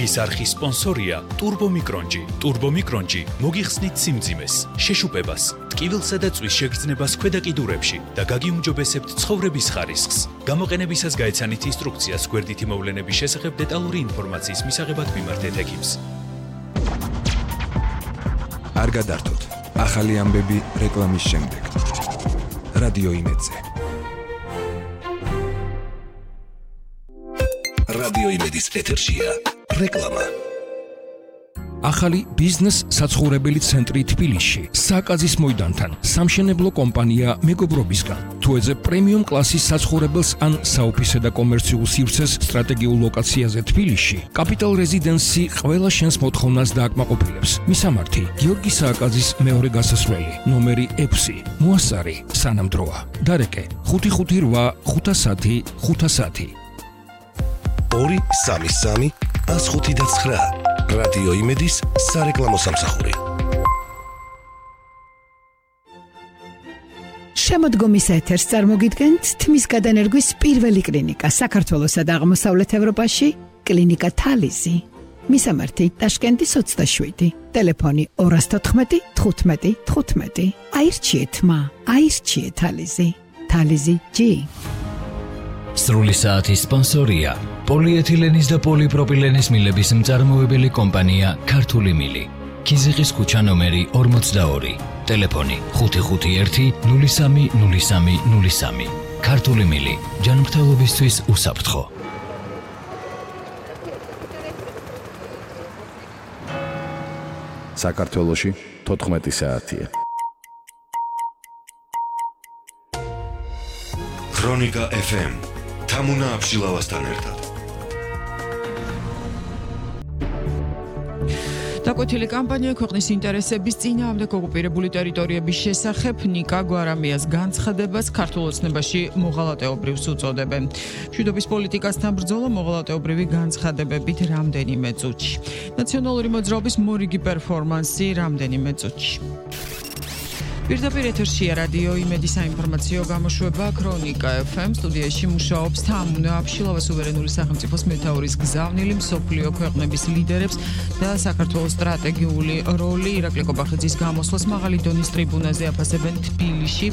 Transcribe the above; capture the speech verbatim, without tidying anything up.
დღის არხის სპონსორია Turbo Micronji. Turbo Micronji მოგიხსნით სიმძიმეს, შეშუპებას, ტკივილსა და წვის შეგრძნებას ქვედა კიდურებში და გაგიუმჯობესებთ ცხოვრების ხარისხს. გამოყენებისას გაეცანით ინსტრუქციას გვერდითი მოვლენების შესახებ დეტალური ინფორმაციის მისაღებად მიმართეთ ექიმს. არ გადართოთ. ახალი ამბები რეკლამის შემდეგ. რადიო იმედზე. რადიო იმედის ეთერშია რეკლამა. ახალი ბიზნეს საცხოვრებელი ცენტრი თბილისში, სააკაძის მოედანთან, სამშენებლო კომპანია მეგობრობისგან. თუ ეძებ პრემიუმ კლასის საცხოვრებელს ან საოფისე და კომერციულ სივრცეს სტრატეგიულ ლოკაციაზე თბილისში, კაპიტალ რეზიდენსი ყველა შენს მოთხოვნას დააკმაყოფილებს. მისამართი: გიორგი სააკაძის მეორე გასასვლელი, ნომერი ექვსი, მოასწარი, სანამდროა. დარეკე: ხუთი ხუთი რვა ხუთი სამი ხუთი სამი. ორი სამი სამი ას ხუთი და ცხრა. რადიო იმედის სარეკლამო სამსახური. შემოდგომის ეთერს წარმოგიდგენთ თმის გადანერგვის პირველი კლინიკა საქართველოსა და აღმოსავლეთ ევროპაში, კლინიკა თალიზი. მისამართი: ტაშკენტის ოცდაშვიდი, ტელეფონი ორი თოთხმეტი თხუთმეტი თხუთმეტი. აირჩიეთ მა, აირჩიეთ თალიზი. თალიზი ჯი. სრული საათის სპონსორია პოლიეთილენის და პოლიპროპილენის მილების მწარმოებელი კომპანია ქართული მილი. ქიზიყის ქუჩა ნომერი ორმოცდაორი. ტელეფონი ხუთი ხუთი ერთი ნული სამი ნული სამი ნული სამი. ქართული მილი, ჯანმრთელობისთვის უსაფრთხო. საქართველოში თოთხმეტი საათია. ქრონიკა ეფ ემ თამუნა აბშილავასთან ერთად. დაკვეთილი კამპანია ქვეყნის ინტერესების წინააღმდეგ ოკუპირებული ტერიტორიების შესახებ ნიკა გვარამიას განცხადებას ქართულ ოცნებაში მოღალატეობრივს უწოდებენ. მშვიდობის პოლიტიკასთან ბრძოლა მოღალატეობრივი განცხადებებით რამდენიმე წუთში. ნაციონალური მოძრაობის მორიგი პერფორმანსი რამდენიმე წუთში. პირდაპირ ეთერშია რადიო იმედი საინფორმაციო გამოშვება ქრონიკა ეფ ემ. სტუდიაში მუშაობს თამუნა აბშილავა, სუვერენული სახელმწიფოს მეთაურის გზავნილი, მსოფლიო ქვეყნების ლიდერებს და საქართველოს სტრატეგიული როლი ირაკლი კობახიძის გამოსვლას მაღალი დონის ტრიბუნაზე აფასებენ თბილისში.